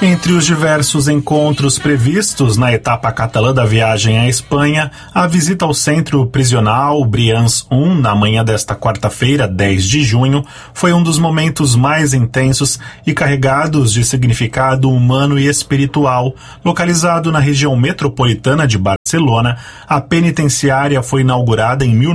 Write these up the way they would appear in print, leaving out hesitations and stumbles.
Entre os diversos encontros previstos na etapa catalã da viagem à Espanha, a visita ao centro prisional Brians 1, na manhã desta quarta-feira, 10 de junho, foi um dos momentos mais intensos e carregados de significado humano e espiritual. Localizado na região metropolitana de Barcelona, a penitenciária foi inaugurada em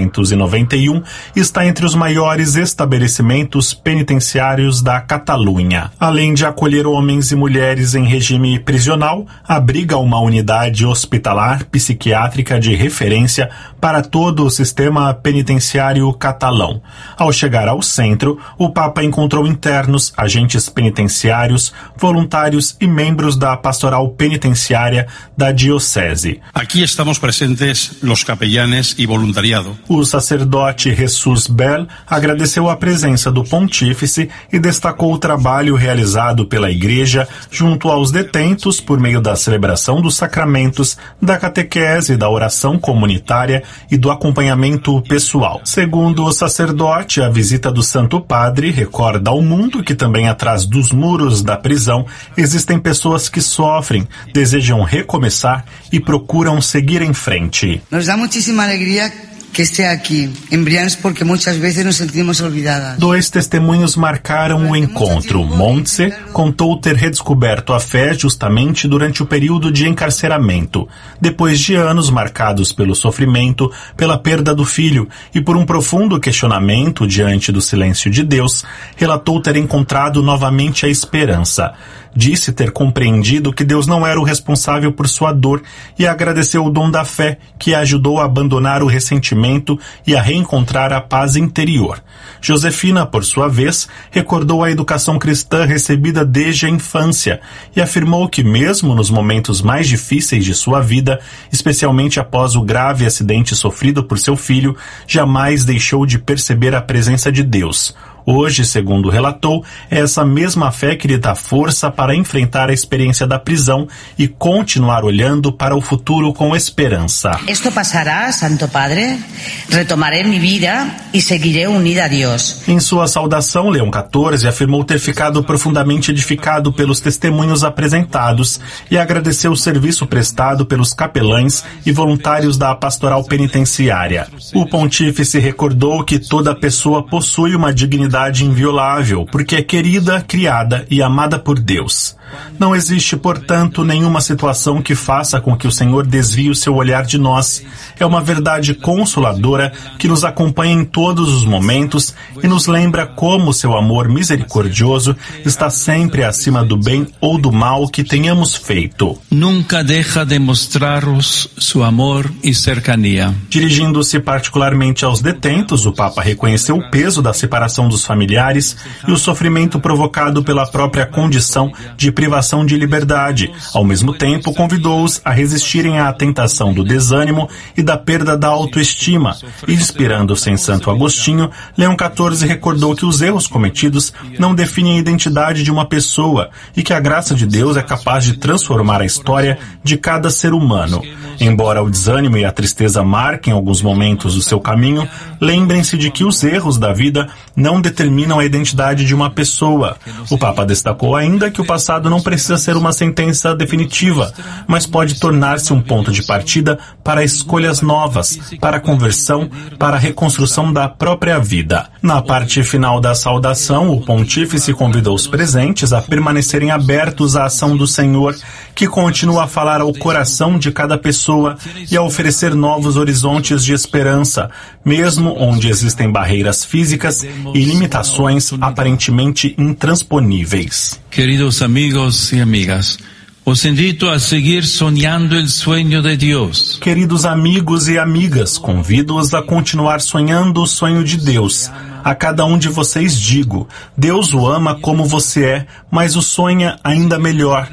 1991 e está entre os maiores estabelecimentos penitenciários da Catalunha. Além de acolher homens e mulheres em regime prisional, abriga uma unidade hospitalar psiquiátrica de referência para todo o sistema penitenciário catalão. Ao chegar ao centro, o Papa encontrou internos, agentes penitenciários, voluntários e membros da pastoral penitenciária da diocese. Aqui estamos presentes os capellanes e voluntariado. O sacerdote Jesus Bell agradeceu a presença do pontífice e destacou o trabalho realizado pela Igreja junto aos detentos por meio da celebração dos sacramentos, da catequese, da oração comunitária e do acompanhamento pessoal. Segundo o sacerdote, a visita do Santo Padre recorda ao mundo que também atrás dos muros da prisão existem pessoas que sofrem, desejam recomeçar e procuram seguir em frente. Nos dá muitíssima alegria que esteja aqui em Brians, porque muitas vezes nos sentimos olvidadas. 2 testemunhos marcaram o encontro. Montse contou ter redescoberto a fé justamente durante o período de encarceramento, depois de anos marcados pelo sofrimento, pela perda do filho e por um profundo questionamento diante do silêncio de Deus, relatou ter encontrado novamente a esperança. Disse ter compreendido que Deus não era o responsável por sua dor e agradeceu o dom da fé que a ajudou a abandonar o ressentimento e a reencontrar a paz interior. Josefina, por sua vez, recordou a educação cristã recebida desde a infância e afirmou que mesmo nos momentos mais difíceis de sua vida, especialmente após o grave acidente sofrido por seu filho, jamais deixou de perceber a presença de Deus. Hoje, segundo relatou, é essa mesma fé que lhe dá força para enfrentar a experiência da prisão e continuar olhando para o futuro com esperança. Esto passará, Santo Padre. Retomaré minha vida e seguiré unida a Deus. Em sua saudação, Leão XIV afirmou ter ficado profundamente edificado pelos testemunhos apresentados e agradeceu o serviço prestado pelos capelães e voluntários da pastoral penitenciária. O pontífice recordou que toda pessoa possui uma dignidade inviolável, porque é querida, criada e amada por Deus. Não existe, portanto, nenhuma situação que faça com que o Senhor desvie o seu olhar de nós. É uma verdade consoladora que nos acompanha em todos os momentos e nos lembra como seu amor misericordioso está sempre acima do bem ou do mal que tenhamos feito. Nunca deixa de mostrar-nos seu amor e cercania. Dirigindo-se particularmente aos detentos, o Papa reconheceu o peso da separação dos familiares e o sofrimento provocado pela própria condição de privação de liberdade. Ao mesmo tempo, convidou-os a resistirem à tentação do desânimo e da perda da autoestima. Inspirando-se em Santo Agostinho, Leão XIV recordou que os erros cometidos não definem a identidade de uma pessoa e que a graça de Deus é capaz de transformar a história de cada ser humano. Embora o desânimo e a tristeza marquem alguns momentos do seu caminho, lembrem-se de que os erros da vida não determinam a identidade de uma pessoa. O Papa destacou ainda que o passado não precisa ser uma sentença definitiva, mas pode tornar-se um ponto de partida para escolhas novas, para a conversão, para a reconstrução da própria vida. Na parte final da saudação, o pontífice convidou os presentes a permanecerem abertos à ação do Senhor, que continua a falar ao coração de cada pessoa e a oferecer novos horizontes de esperança, mesmo onde existem barreiras físicas e limitações aparentemente intransponíveis. Queridos amigos e amigas, os invito a seguir sonhando o sonho de Deus. Queridos amigos e amigas, convido-os a continuar sonhando o sonho de Deus. A cada um de vocês digo, Deus o ama como você é, mas o sonha ainda melhor.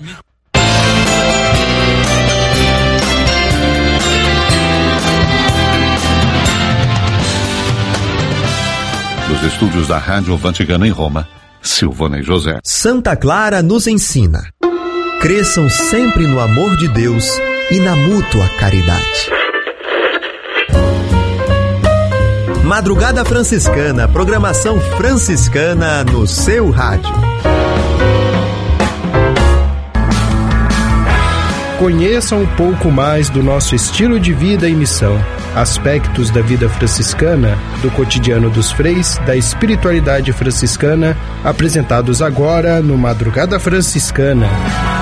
Dos estúdios da Rádio Vaticano em Roma, Silvana e José. Santa Clara nos ensina: cresçam sempre no amor de Deus e na mútua caridade. Madrugada Franciscana, programação franciscana no seu rádio. Conheça um pouco mais do nosso estilo de vida e missão, aspectos da vida franciscana, do cotidiano dos freis, da espiritualidade franciscana, apresentados agora no Madrugada Franciscana.